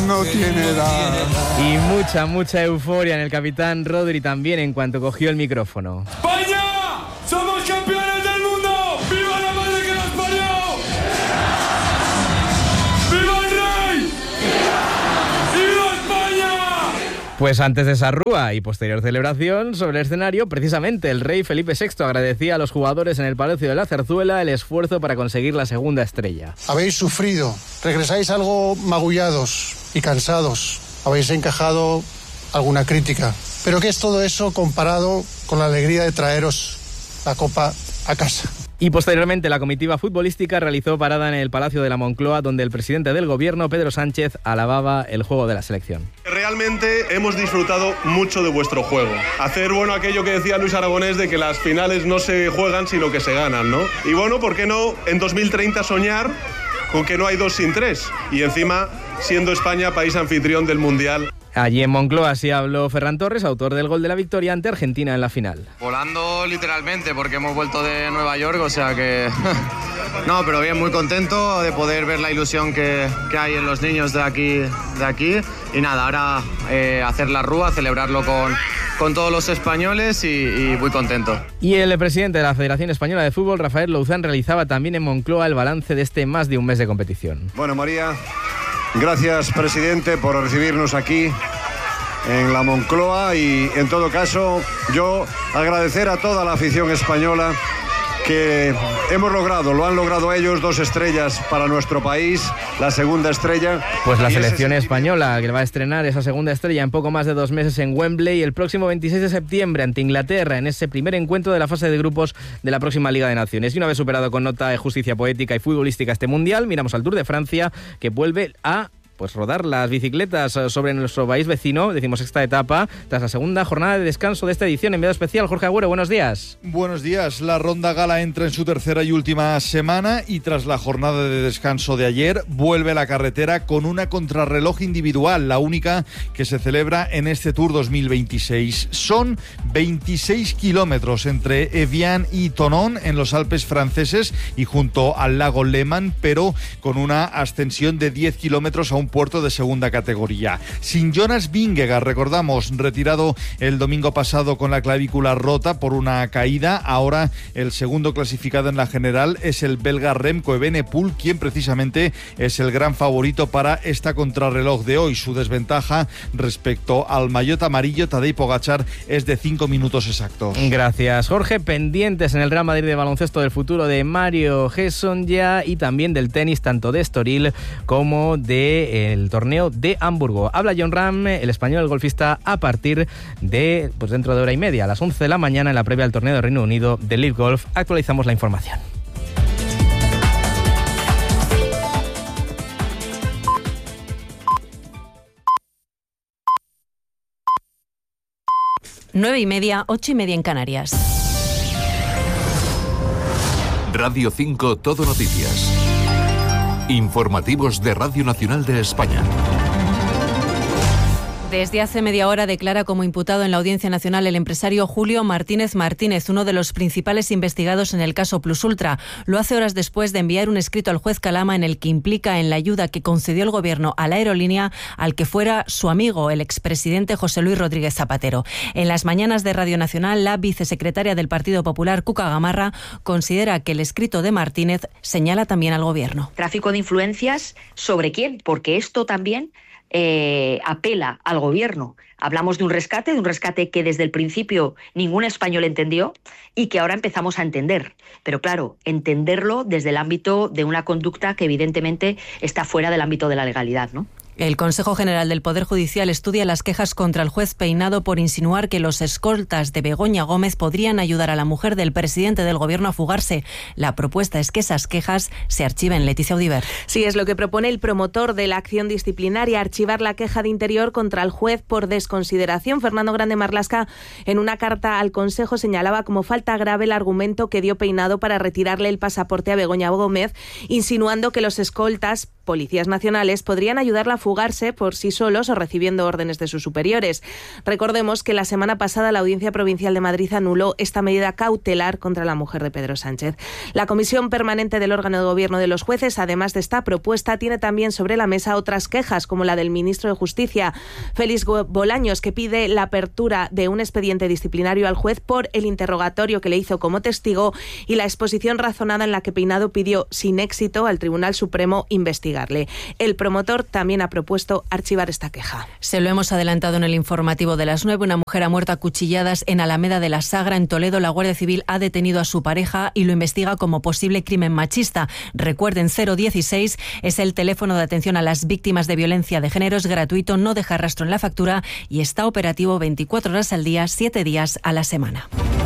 no tiene edad. Y mucha euforia en el capitán Rodri también en cuanto cogió el micrófono. ¡España! ¡Somos campeones del mundo! ¡Viva la madre que nos parió! ¡Viva el rey! ¡Viva España! Pues antes de esa rúa y posterior celebración, sobre el escenario, precisamente el rey Felipe VI agradecía a los jugadores en el Palacio de la Zarzuela el esfuerzo para conseguir la segunda estrella. Habéis sufrido, regresáis algo magullados y cansados, habéis encajado alguna crítica. Pero ¿qué es todo eso comparado con la alegría de traeros la copa a casa? Y posteriormente la comitiva futbolística realizó parada en el Palacio de la Moncloa, donde el presidente del gobierno, Pedro Sánchez, alababa el juego de la selección. Realmente hemos disfrutado mucho de vuestro juego. Hacer aquello que decía Luis Aragonés de que las finales no se juegan sino que se ganan, ¿no? Y bueno, ¿por qué no en 2030 soñar con que no hay 2 sin 3? Y encima siendo España país anfitrión del Mundial. Allí en Moncloa así habló Ferran Torres, autor del gol de la victoria ante Argentina en la final. Volando literalmente, porque hemos vuelto de Nueva York, o sea que... No, pero bien, muy contento de poder ver la ilusión que hay en los niños de aquí. Y nada, ahora hacer la rúa, celebrarlo con todos los españoles y muy contento. Y el presidente de la Federación Española de Fútbol, Rafael Louzán, realizaba también en Moncloa el balance de este más de un mes de competición. Bueno, María, gracias, presidente, por recibirnos aquí en la Moncloa y, en todo caso, yo agradecer a toda la afición española que lo han logrado ellos, 2 estrellas para nuestro país, la segunda estrella. Pues la selección española que va a estrenar esa segunda estrella en poco más de 2 meses en Wembley el próximo 26 de septiembre ante Inglaterra en ese primer encuentro de la fase de grupos de la próxima Liga de Naciones. Y una vez superado con nota de justicia poética y futbolística este mundial, miramos al Tour de Francia, que vuelve a rodar las bicicletas sobre nuestro país vecino, decimos esta etapa, tras la segunda jornada de descanso de esta edición. Enviado especial, Jorge Agüero, buenos días. Buenos días. La Ronda Gala entra en su tercera y última semana y tras la jornada de descanso de ayer, vuelve a la carretera con una contrarreloj individual, la única que se celebra en este Tour 2026. Son 26 kilómetros entre Evian y Thonon en los Alpes franceses y junto al lago Léman, pero con una ascensión de 10 kilómetros a un puerto de segunda categoría. Sin Jonas Vingegaard, recordamos, retirado el domingo pasado con la clavícula rota por una caída, ahora el segundo clasificado en la general es el belga Remco Evenepoel, quien precisamente es el gran favorito para esta contrarreloj de hoy. Su desventaja respecto al maillot amarillo Tadej Pogačar es de 5 minutos exactos. Gracias, Jorge. Pendientes en el Real Madrid de baloncesto del futuro de Mario Hesonja y también del tenis, tanto de Estoril como de el torneo de Hamburgo. Habla Jon Rahm, el español, el golfista, a partir de dentro de hora y media, a las 11 de la mañana, en la previa al torneo de Reino Unido de Live Golf. Actualizamos la información. Nueve y media, 8:30 en Canarias. Radio 5 Todo Noticias. Informativos de Radio Nacional de España. Desde hace media hora declara como imputado en la Audiencia Nacional el empresario Julio Martínez Martínez, uno de los principales investigados en el caso Plus Ultra. Lo hace horas después de enviar un escrito al juez Calama en el que implica en la ayuda que concedió el gobierno a la aerolínea al que fuera su amigo, el expresidente José Luis Rodríguez Zapatero. En las mañanas de Radio Nacional, la vicesecretaria del Partido Popular, Cuca Gamarra, considera que el escrito de Martínez señala también al gobierno. Tráfico de influencias, ¿sobre quién? Porque esto también apela al gobierno. Hablamos de un rescate que desde el principio ningún español entendió y que ahora empezamos a entender. Pero claro, entenderlo desde el ámbito de una conducta que evidentemente está fuera del ámbito de la legalidad, ¿no? El Consejo General del Poder Judicial estudia las quejas contra el juez Peinado por insinuar que los escoltas de Begoña Gómez podrían ayudar a la mujer del presidente del gobierno a fugarse. La propuesta es que esas quejas se archiven. Leticia Audiver. Sí, es lo que propone el promotor de la acción disciplinaria, archivar la queja de Interior contra el juez por desconsideración. Fernando Grande Marlaska, en una carta al Consejo, señalaba como falta grave el argumento que dio Peinado para retirarle el pasaporte a Begoña Gómez, insinuando que los escoltas policías nacionales podrían ayudarla a fugarse por sí solos o recibiendo órdenes de sus superiores. Recordemos que la semana pasada la Audiencia Provincial de Madrid anuló esta medida cautelar contra la mujer de Pedro Sánchez. La Comisión Permanente del órgano de gobierno de los jueces, además de esta propuesta, tiene también sobre la mesa otras quejas, como la del ministro de Justicia, Félix Bolaños, que pide la apertura de un expediente disciplinario al juez por el interrogatorio que le hizo como testigo y la exposición razonada en la que Peinado pidió sin éxito al Tribunal Supremo investigarle. El promotor también ha propuesto archivar esta queja. Se lo hemos adelantado en el informativo de las 9. Una mujer ha muerto a cuchilladas en Alameda de la Sagra, en Toledo. La Guardia Civil ha detenido a su pareja y lo investiga como posible crimen machista. Recuerden, 016 es el teléfono de atención a las víctimas de violencia de género. Es gratuito, no deja rastro en la factura y está operativo 24 horas al día, 7 días a la semana.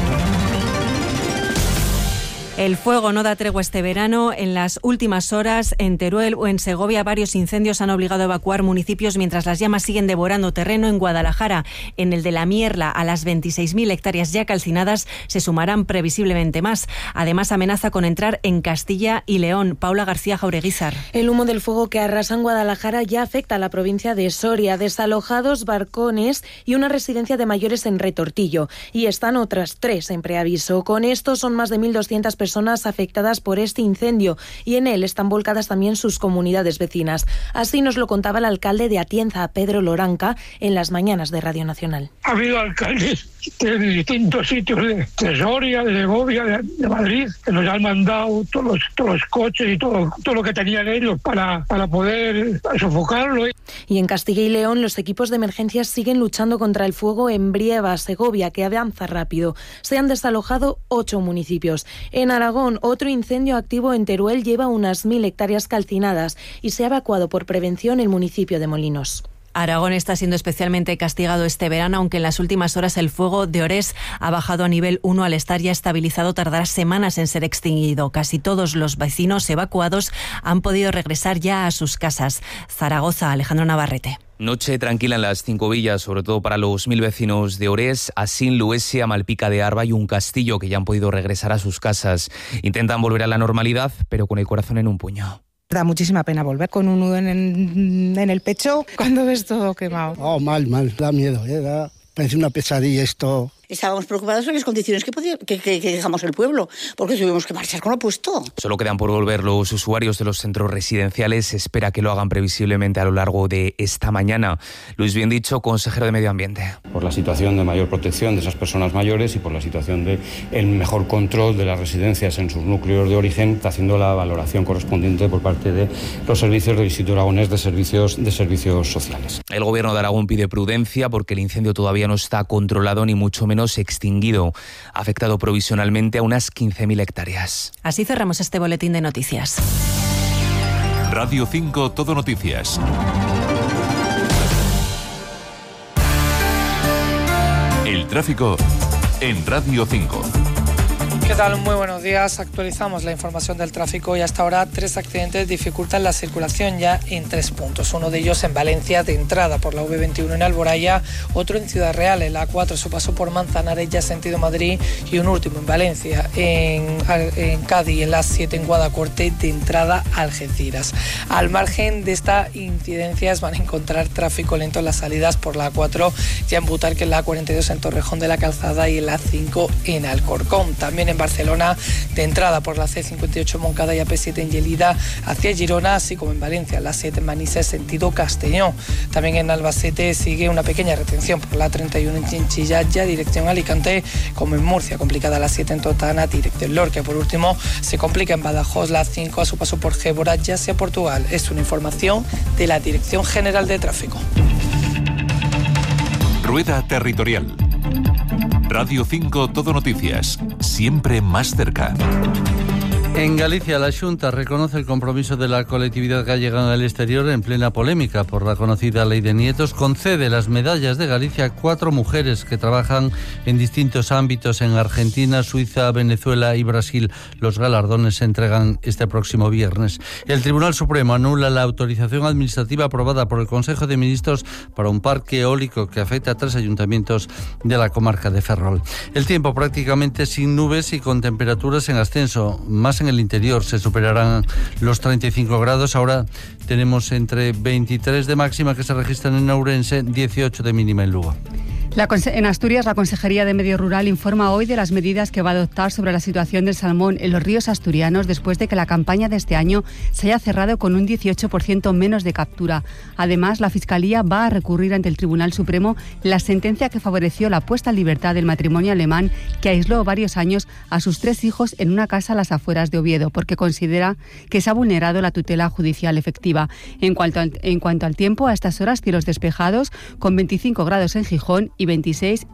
El fuego no da tregua este verano. En las últimas horas, en Teruel o en Segovia, varios incendios han obligado a evacuar municipios mientras las llamas siguen devorando terreno. En Guadalajara, en el de la Mierla, a las 26.000 hectáreas ya calcinadas, se sumarán previsiblemente más. Además, amenaza con entrar en Castilla y León. Paula García Jaureguizar. El humo del fuego que arrasa en Guadalajara ya afecta a la provincia de Soria. Desalojados barcones y una residencia de mayores en Retortillo. Y están otras 3 en preaviso. Con esto son más de 1.200 personas afectadas por este incendio y en él están volcadas también sus comunidades vecinas. Así nos lo contaba el alcalde de Atienza, Pedro Loranca, en las mañanas de Radio Nacional. Ha habido alcaldes de distintos sitios de Soria, de Segovia, de Madrid, que nos han mandado todos los coches y todo lo que tenían ellos para poder sofocarlo. Y en Castilla y León los equipos de emergencias siguen luchando contra el fuego en Brieva, Segovia, que avanza rápido. Se han desalojado 8 municipios. En Aragón, otro incendio activo en Teruel lleva unas 1.000 hectáreas calcinadas y se ha evacuado por prevención el municipio de Molinos. Aragón está siendo especialmente castigado este verano, aunque en las últimas horas el fuego de Orés ha bajado a nivel 1 al estar ya estabilizado. Tardará semanas en ser extinguido. Casi todos los vecinos evacuados han podido regresar ya a sus casas. Zaragoza, Alejandro Navarrete. Noche tranquila en las 5 villas, sobre todo para los 1.000 vecinos de Orés, Asín, Luesia, Malpica de Arba y un Castillo, que ya han podido regresar a sus casas. Intentan volver a la normalidad, pero con el corazón en un puño. Da muchísima pena volver con un nudo en el pecho cuando ves todo quemado. Oh, mal, da miedo, parece una pesadilla esto. Estábamos preocupados por las condiciones que dejamos el pueblo, porque tuvimos que marchar con lo puesto. Solo quedan por volver los usuarios de los centros residenciales. Se espera que lo hagan previsiblemente a lo largo de esta mañana. Luis Biendicho, consejero de Medio Ambiente. Por la situación de mayor protección de esas personas mayores y por la situación de el mejor control de las residencias en sus núcleos de origen, está haciendo la valoración correspondiente por parte de los servicios del Instituto Aragonés de Servicios Sociales. El Gobierno de Aragón pide prudencia porque el incendio todavía no está controlado ni mucho menos extinguido. Ha afectado provisionalmente a unas 15.000 hectáreas. Así cerramos este boletín de noticias. Radio 5 Todo Noticias. El tráfico en Radio 5. ¿Qué tal? Muy buenos días. Actualizamos la información del tráfico y hasta ahora 3 accidentes dificultan la circulación ya en 3 puntos. Uno de ellos en Valencia, de entrada por la V21 en Alboraya, otro en Ciudad Real, en la A4, su paso por Manzanares, ya sentido Madrid, y un último en Valencia, en Cádiz, en la A7 en Guadacorte, de entrada a Algeciras. Al margen de estas incidencias van a encontrar tráfico lento en las salidas por la A4, ya en Butarque, en la A42 en Torrejón de la Calzada y en la A5 en Alcorcón. También en Barcelona, de entrada por la C58 Moncada y AP7 en Lleida hacia Girona, así como en Valencia, la 7 en Manises sentido Castellón. También en Albacete sigue una pequeña retención por la 31 en Chinchilla, ya dirección Alicante, como en Murcia, complicada la 7 en Totana, dirección Lorca. Por último, se complica en Badajoz la 5 a su paso por Gébora, ya hacia Portugal. Es una información de la Dirección General de Tráfico. Rueda Territorial. Radio 5 Todo Noticias, siempre más cerca. En Galicia, la Xunta reconoce el compromiso de la colectividad gallega en el exterior en plena polémica por la conocida Ley de Nietos. Concede las medallas de Galicia a 4 mujeres que trabajan en distintos ámbitos en Argentina, Suiza, Venezuela y Brasil. Los galardones se entregan este próximo viernes. El Tribunal Supremo anula la autorización administrativa aprobada por el Consejo de Ministros para un parque eólico que afecta a 3 ayuntamientos de la comarca de Ferrol. El tiempo prácticamente sin nubes y con temperaturas en ascenso, más en el interior se superarán los 35 grados. Ahora tenemos entre 23 de máxima que se registran en Ourense, 18 de mínima en Lugo. En Asturias, la Consejería de Medio Rural informa hoy de las medidas que va a adoptar sobre la situación del salmón en los ríos asturianos después de que la campaña de este año se haya cerrado con un 18% menos de captura. Además, la Fiscalía va a recurrir ante el Tribunal Supremo la sentencia que favoreció la puesta en libertad del matrimonio alemán que aisló varios años a sus 3 hijos en una casa a las afueras de Oviedo, porque considera que se ha vulnerado la tutela judicial efectiva. En cuanto al tiempo, a estas horas cielos despejados con 25 grados en Gijón y 26